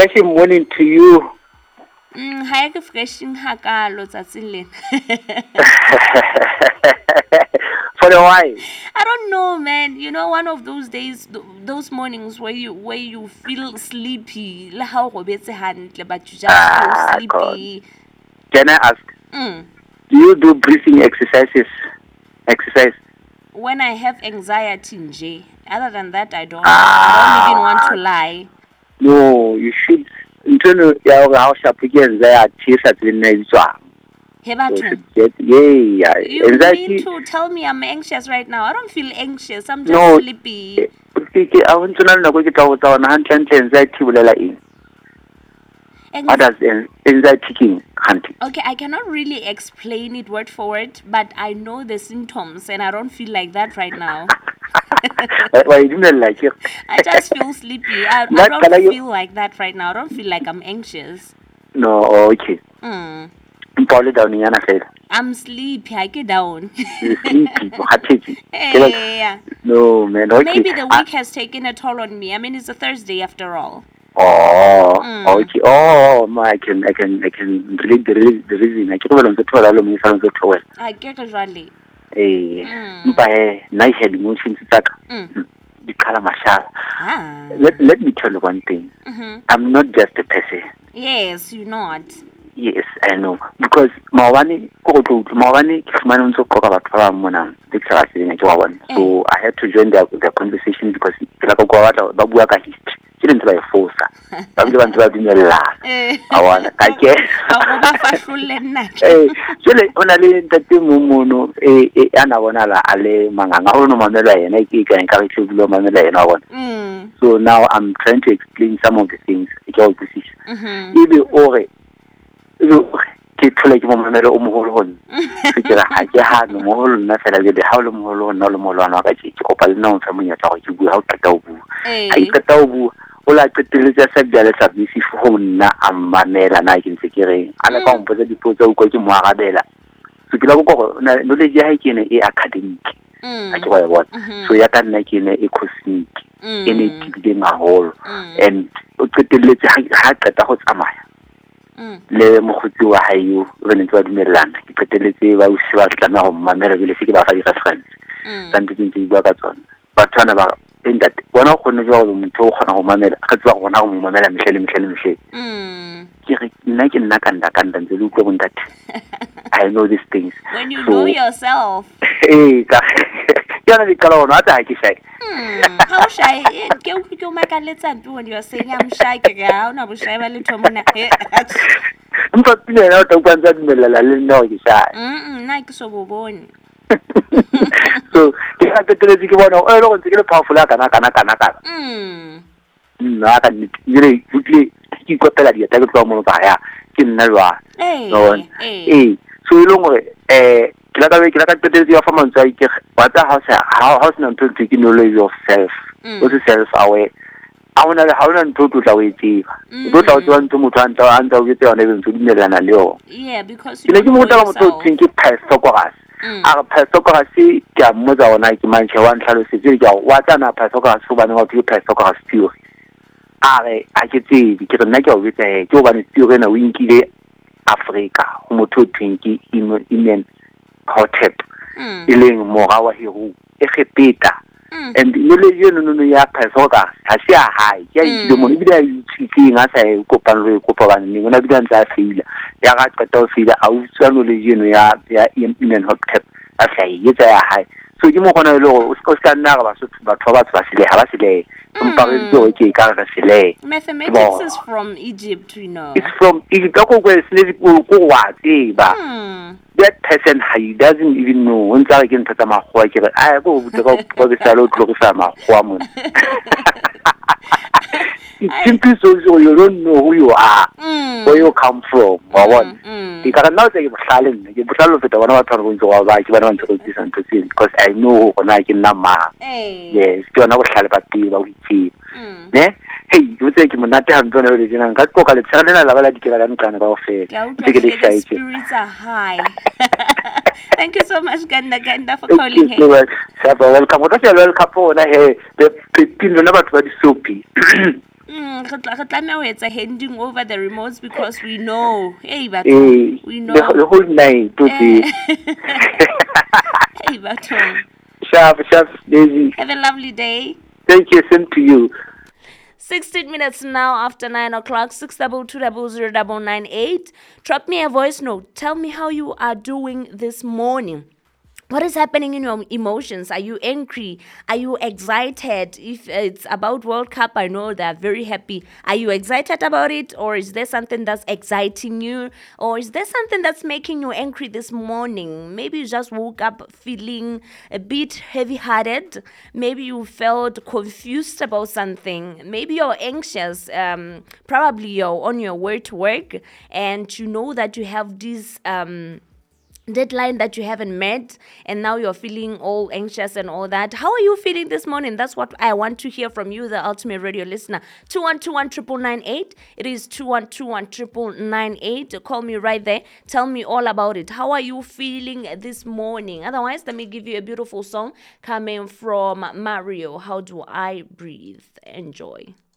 fresh morning to you. Ha ke freshing hakalo tsatsing lena. For a while. I don't know, man. You know, one of those days, those mornings where you feel sleepy, like how robetse hantle, but you just feel sleepy. Can I ask? Do you do breathing exercises? When I have anxiety, nje. Other than that, I don't. I don't even want to lie. No, you should. Internal, how sharp again? They are tears at the next one. You Anxiety. mean to tell me I'm anxious right now? I don't feel anxious. I'm just No. sleepy. I want to know anxiety. What does anxiety mean? Okay, I cannot really explain it word for word, but I know the symptoms, and I don't feel like that right now. Why you didn't like it? I just feel sleepy. I don't feel like that right now. I don't feel like I'm anxious. No, okay. I'm sleepy. I get down. Sleepy. Yeah. No, man. Okay. Maybe the week has taken a toll on me. I mean, it's a Thursday after all. Okay. Oh, I can relate the reason. I can't I get it really. Nice head emotions attack. The color mashal. Let me tell you one thing. I'm not just a person. Yes, you're not. Yes, I know. Because Mawani, so I had to join their conversation because history. Didn't by force. I'm the one to laugh. I want. I guess. Only that Muno, Anawana, Ale, Manga, Mamela, and I encourage you to Mamela. So now I'm trying to explain some of the things. If you already like Mamela Umuhon, I had no more, nothing like the Howlum Holo, no more on our known from your talk. You go out to Tobu. I got Tobu. Ola teteleza sa bjale sa bisi fona amanela na ke nsekere ala ka mpoza dipotso o go ke mo arabela so ke la go knowledge ya ke ne e academic a ke wa bona so ya ka nna ke ne e cosmic ene tibile maholo and o teteletse ha qeta go tsamaya le mogotsi wa hayo re ne twa dumelana ke teteletse ba o shiba tlana go mamela bile se ke ba fa di reference tantse ke bua ka tsona bathana ba in that one of the job to Homamela, I don't want to Mamela Michelle. That I know these things. When you know yourself. Hey, you're not I say. How shy? Go make a little do when you're saying I'm shy. I'm not shy. A little money. I'm not out of one that know you say. Like so born. So, you have to tell you one or to get a powerful like an you got the idea, take a problem by in Nara. So long, Kilaka from what the house, how not to take yourself, what is self away. I want to how to away. Go out one to Mutanta and with your name to Milan. Yeah, because you know, to think it past us. Our Pasoka see their mother or night mansion one child what an Pasoka Suban or two Pasoka stew. I could see because a neck with a Jovan still in a winky Africa, Moto Twinky, Indian Hotep, Iling Morawa Hiru, Efepeta. And you know, Pasoka, I see a high, yes, the money seeing as I go and when I began to feel. Yarat Katofida, I was only in Hotep. I say, yes, I high. So you want to know, Oscar Nava, but Vasile, Havasile, mathematics is from Egypt, you know. It's from Egypt. That person, he doesn't even know. Once I get to my I go to the salute to woman. It's simply so you don't know who you are, where you come from, or what. You cannot say you're silent. You put all of it on our tongue to our right, one to listen to see, because I know when I can Nama. Yes, you're not Salapati, but we see. Hey, you think you not have done everything and got Coca Alexander, I love it. The spirits are high. Thank you so much, Ganda, for calling. Hey, welcome. What is your welcome for? The people never to be soapy. Re tlameha ho etsa handing over the remotes because we know. Hey, but we know. The whole night. Hey, Baton. Sharp, Daisy. Have a lovely day. Thank you, same to you. 16 minutes now after 9 o'clock, 622000998. Drop me a voice note. Tell me how you are doing this morning. What is happening in your emotions? Are you angry? Are you excited? If it's about World Cup, I know they're very happy. Are you excited about it? Or is there something that's exciting you? Or is there something that's making you angry this morning? Maybe you just woke up feeling a bit heavy-hearted. Maybe you felt confused about something. Maybe you're anxious. Probably you're on your way to work and you know that you have this deadline that you haven't met and now you're feeling all anxious and all that. How are you feeling this morning? That's what I want to hear from you, the ultimate radio listener. 2121-998. It is 2121-998. Call me right there. Tell me all about it. How are you feeling this morning? Otherwise, let me give you a beautiful song coming from Mario. How Do I Breathe? Enjoy.